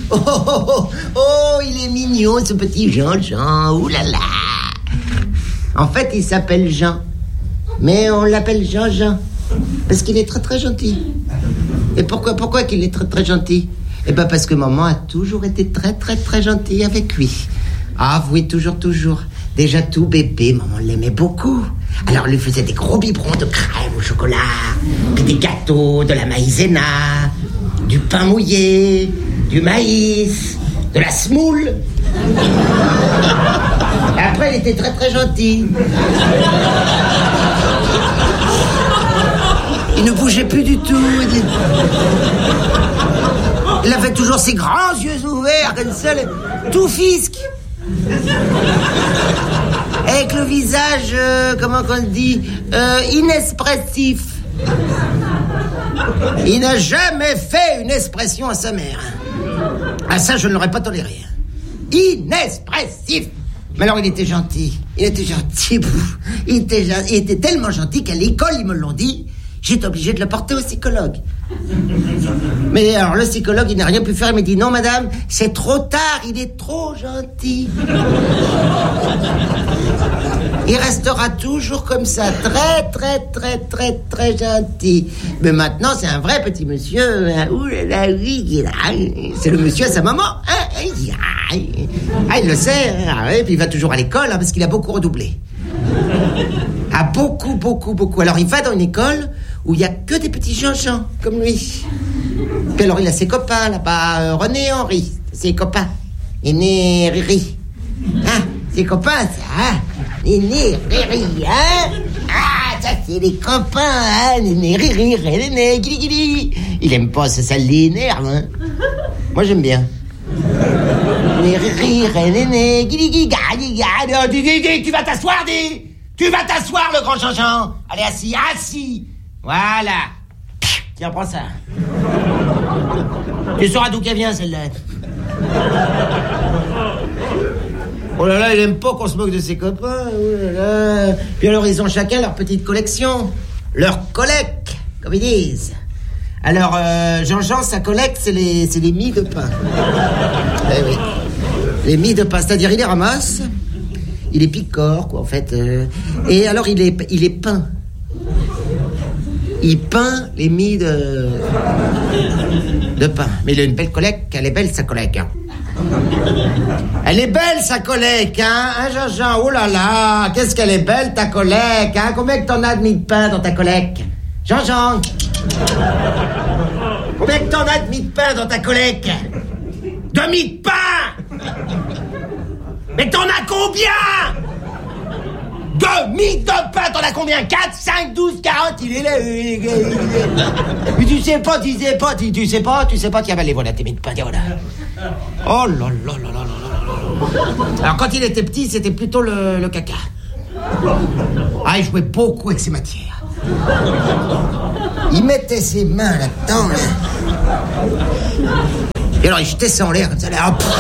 Oh, il est mignon, ce petit Jean-Jean. Ouh là là. En fait, il s'appelle Jean. Mais on l'appelle Jean-Jean. Parce qu'il est très très gentil. Et pourquoi qu'il est très très gentil? Eh ben parce que maman a toujours été très très très gentille avec lui. Ah oui, toujours. Déjà tout bébé, maman l'aimait beaucoup. Alors elle lui faisait des gros biberons de crème au chocolat, puis des gâteaux, de la maïzena, du pain mouillé, du maïs, de la semoule. Et après, elle était très très gentille. Il ne bougeait plus du tout. Il avait toujours ses grands yeux ouverts, comme ça, tout fisc. Avec le visage, comment qu'on dit, inexpressif. Il n'a jamais fait une expression à sa mère. Ah, ça, je ne l'aurais pas toléré. Inexpressif. Mais alors, il était gentil. Il était tellement gentil qu'à l'école, ils me l'ont dit, j'étais obligé de le porter au psychologue. Mais alors, le psychologue, il n'a rien pu faire. Il m'a dit, non, madame, c'est trop tard, il est trop gentil. Il restera toujours comme ça, très, très, très, très, très gentil. Mais maintenant, c'est un vrai petit monsieur. Ouh là là, oui, c'est le monsieur à sa maman. Il le sait. Et puis il va toujours à l'école, parce qu'il a beaucoup redoublé. Ah, beaucoup. Alors, il va dans une école où il n'y a que des petits Jean-Jean, comme lui. Puis alors, il a ses copains, là-bas, René et Henri, ses copains. Néné, Riri. Ah, ses copains, ça, Néné, Riri, hein. Ah, ça, c'est les copains, hein. Néné, Riri, Néné, Guili, Guili. Il aime pas ça l'énerve, hein. Moi, j'aime bien. Néné, Riri, Néné, Guili, Guili, Guili. Tu vas t'asseoir, dis. Tu vas t'asseoir, le grand Jean-Jean. Allez, assis. Voilà. Tiens, prends ça. Tu sauras d'où qu'elle vient, celle-là. Oh là là, il aime pas qu'on se moque de ses copains. Oh là là. Puis alors, ils ont chacun leur petite collection. Leur collecte, comme ils disent. Alors, Jean-Jean, sa collecte, c'est les mie de pain. Eh oui. Les mie de pain, c'est-à-dire, il les ramasse... Il est picore, quoi, en fait. Et alors, il est peint. Il peint les mie de pain. Mais il a une belle collecte. Elle est belle, sa collecte. Hein. Elle est belle, sa collecte, hein, Jean-Jean? Oh là là, qu'est-ce qu'elle est belle, ta collecte, hein? Combien que t'en as de mie de pain dans ta collecte? Jean-Jean? Combien que t'en as de mie de pain dans ta collecte? De mie de pain? Mais t'en as combien? De mie de pain, t'en as combien? 4, 5, 12, 40, il est là. Mais tu sais pas, tiens, allez, voilà tes mie de pain, tiens, voilà. Oh là là là là là. Alors, quand il était petit, c'était plutôt le caca. Ah, il jouait beaucoup avec ses matières. Il mettait ses mains là-dedans, là. Et alors, il jetait ça en l'air, comme ça, là, hop.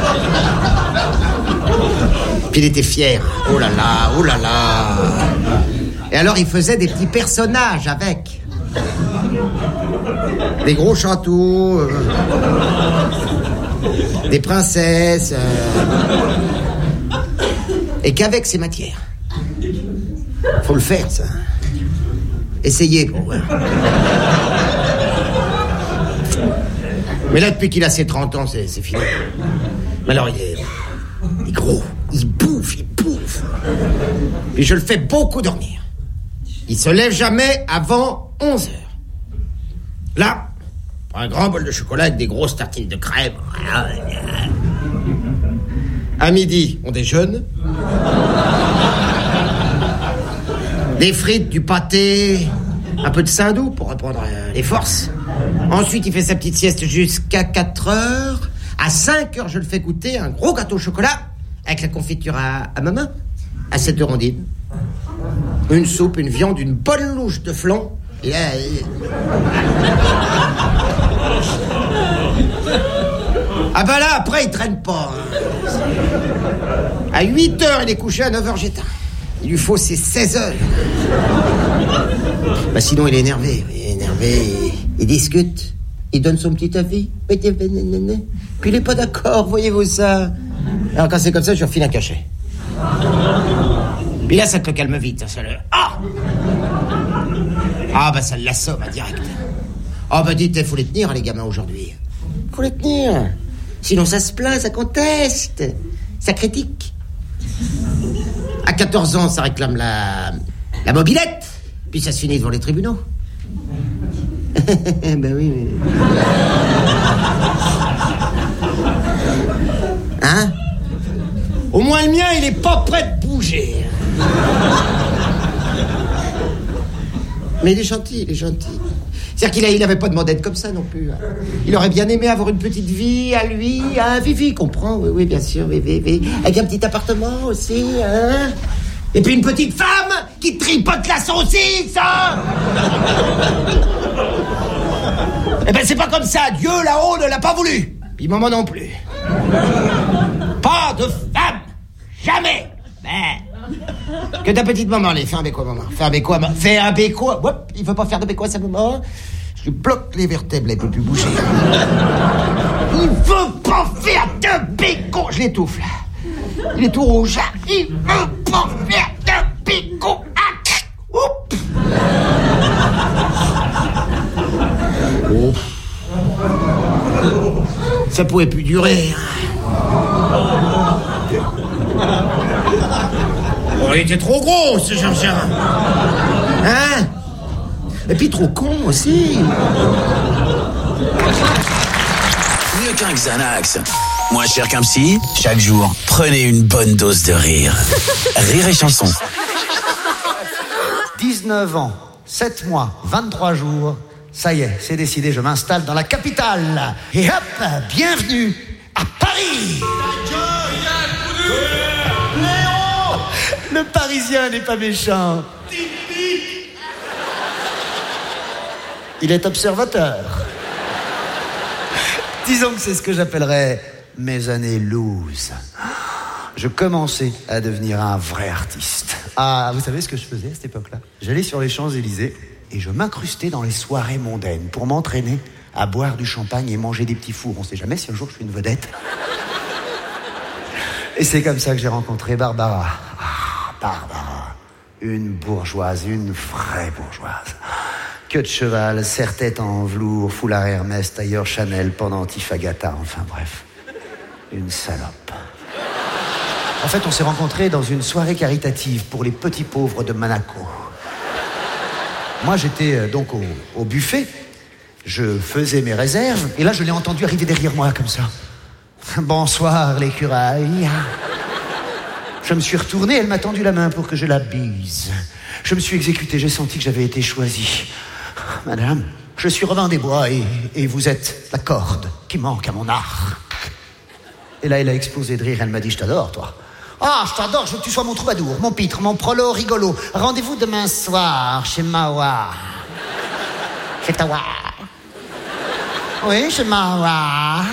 Puis il était fier. Oh là là. Et alors, il faisait des petits personnages avec. Des gros châteaux. Des princesses. Et qu'avec ces matières. Faut le faire, ça. Essayez, pour voir. Mais là, depuis qu'il a ses 30 ans, c'est fini. Mais alors, il est gros. Il bouffe. Puis je le fais beaucoup dormir. Il se lève jamais avant 11h. Là, un grand bol de chocolat avec des grosses tartines de crème. À midi, on déjeune. Des frites, du pâté, un peu de saindoux pour reprendre les forces. Ensuite, il fait sa petite sieste jusqu'à 4h. À 5h, je le fais goûter un gros gâteau au chocolat avec la confiture à ma main. À 7h, on dîne. Une soupe, une viande, une bonne louche de flan. Et là... Ah bah là, après, il traîne pas. À 8h, il est couché, à 9h, j'éteins. Il lui faut ses 16h. Bah sinon, il est énervé. Il discute. Il donne son petit avis. Puis il est pas d'accord, voyez-vous ça. Alors quand c'est comme ça, je refile un cachet. Puis là, ça te le calme vite, ça le... Ah bah ça l'assomme direct. Ah bah dites, faut les tenir, les gamins, aujourd'hui. Faut les tenir. Sinon ça se plaint, ça conteste, ça critique. À 14 ans, ça réclame la mobilette. Puis ça se finit devant les tribunaux. Ben oui, mais... Hein? Au moins le mien, il est pas prêt de bouger. Mais il est gentil, C'est-à-dire qu'il avait pas demandé d'être comme ça non plus. Il aurait bien aimé avoir une petite vie à lui, hein, Vivi, comprends? Oui, bien sûr, oui. Avec un petit appartement aussi, hein? Et puis une petite femme qui tripote la saucisse, hein? Eh ben c'est pas comme ça, Dieu là-haut ne l'a pas voulu. Puis maman non plus. Pas de femme, jamais. Que ta petite maman, allez, fais un bécois, maman. Fais un bécois. Hop, il veut pas faire de bécois, sa maman. Je lui bloque les vertèbres, elle peut plus bouger. Il veut pas faire de bécois. Je l'étouffe, là. Il est tout rouge. Il veut pas faire de bécois. Oups. Ça pouvait plus durer. Oh, il était trop gros, ce Jean-Jean. Hein? Et puis trop con aussi. Mieux qu'un Xanax. Moins cher qu'un psy. Chaque jour, prenez une bonne dose de rire. Rire et chanson. 19 ans, 7 mois, 23 jours. Ça y est, c'est décidé, je m'installe dans la capitale. Et hop, bienvenue à Paris. Léon, le Parisien n'est pas méchant. Il est observateur. Disons que c'est ce que j'appellerais mes années loose. Je commençais à devenir un vrai artiste. Ah, vous savez ce que je faisais à cette époque-là? J'allais sur les Champs-Élysées et je m'incrustais dans les soirées mondaines pour m'entraîner à boire du champagne et manger des petits fours. On sait jamais si un jour je suis une vedette. Et c'est comme ça que j'ai rencontré Barbara. Ah, Barbara. Une bourgeoise, une vraie bourgeoise. Queue de cheval, serre-tête en velours, foulard Hermès, tailleur Chanel, pendentif Agatha, enfin bref. Une salope. En fait, on s'est rencontrés dans une soirée caritative pour les petits pauvres de Monaco. Moi, j'étais donc au buffet. Je faisais mes réserves. Et là, je l'ai entendu arriver derrière moi, comme ça. Bonsoir, l'écureuil. Je me suis retourné, elle m'a tendu la main pour que je la bise. Je me suis exécuté, j'ai senti que j'avais été choisi. Madame, je suis revint des bois et vous êtes la corde qui manque à mon art. Et là, elle a explosé de rire, elle m'a dit, je t'adore, toi. Ah, je t'adore, je veux que tu sois mon troubadour, mon pitre, mon prolo rigolo. Rendez-vous demain soir chez Mawa. Chez Tawa. Oui, chez Mawa.